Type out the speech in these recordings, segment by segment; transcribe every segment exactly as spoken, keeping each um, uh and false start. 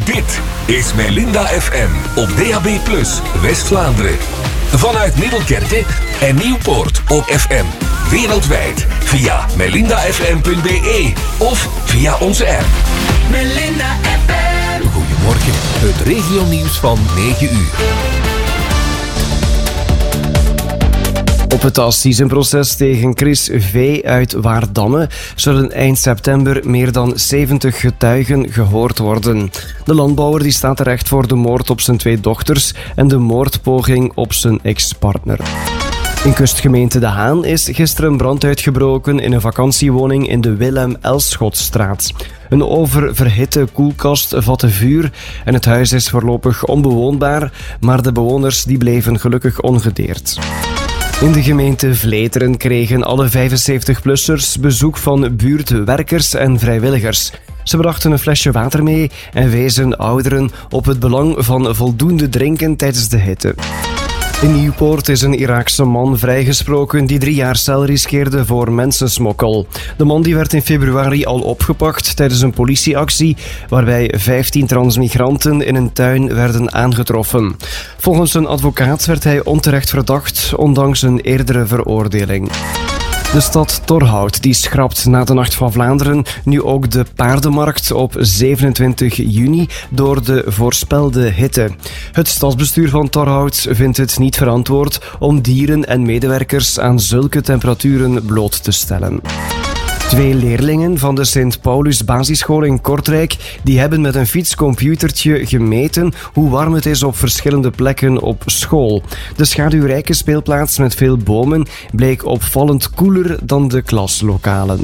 Dit is Melinda F M op D A B plus, West-Vlaanderen. Vanuit Middelkerke en Nieuwpoort op F M. Wereldwijd via melinda f m punt b e of via onze app. Melinda F M. Goedemorgen, het regionieuws van negen uur. Op het assisenproces tegen Chris V. uit Waardamme zullen eind september meer dan zeventig getuigen gehoord worden. De landbouwer die staat terecht voor de moord op zijn twee dochters en de moordpoging op zijn ex-partner. In kustgemeente De Haan is gisteren brand uitgebroken in een vakantiewoning in de Willem Elschotstraat. Een oververhitte koelkast vatte vuur en het huis is voorlopig onbewoonbaar, maar de bewoners die bleven gelukkig ongedeerd. In de gemeente Vleteren kregen alle vijfenzeventig-plussers bezoek van buurtwerkers en vrijwilligers. Ze brachten een flesje water mee en wezen ouderen op het belang van voldoende drinken tijdens de hitte. In Nieuwpoort is een Iraakse man vrijgesproken die drie jaar cel riskeerde voor mensensmokkel. De man die werd in februari al opgepakt tijdens een politieactie waarbij vijftien transmigranten in een tuin werden aangetroffen. Volgens een advocaat werd hij onterecht verdacht, ondanks een eerdere veroordeling. De stad Torhout die schrapt na de Nacht van Vlaanderen nu ook de paardenmarkt op zevenentwintig juni door de voorspelde hitte. Het stadsbestuur van Torhout vindt het niet verantwoord om dieren en medewerkers aan zulke temperaturen bloot te stellen. Twee leerlingen van de Sint-Paulus basisschool in Kortrijk die hebben met een fietscomputertje gemeten hoe warm het is op verschillende plekken op school. De schaduwrijke speelplaats met veel bomen bleek opvallend koeler dan de klaslokalen.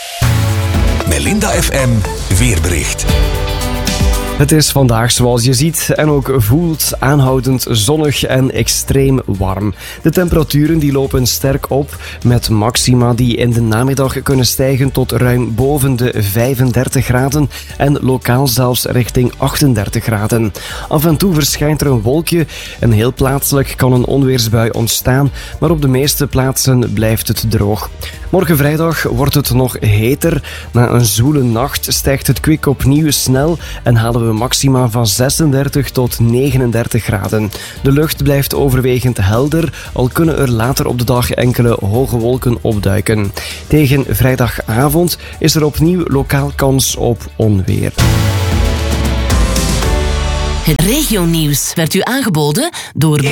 Melinda F M weerbericht. Het is vandaag, zoals je ziet en ook voelt, aanhoudend zonnig en extreem warm. De temperaturen die lopen sterk op, met maxima die in de namiddag kunnen stijgen tot ruim boven de vijfendertig graden en lokaal zelfs richting achtendertig graden. Af en toe verschijnt er een wolkje en heel plaatselijk kan een onweersbui ontstaan, maar op de meeste plaatsen blijft het droog. Morgen vrijdag wordt het nog heter. Na een zwoele nacht stijgt het kwik opnieuw snel en halen we maxima van zesendertig tot negenendertig graden. De lucht blijft overwegend helder, al kunnen er later op de dag enkele hoge wolken opduiken. Tegen vrijdagavond is er opnieuw lokaal kans op onweer. Het regionieuws werd u aangeboden door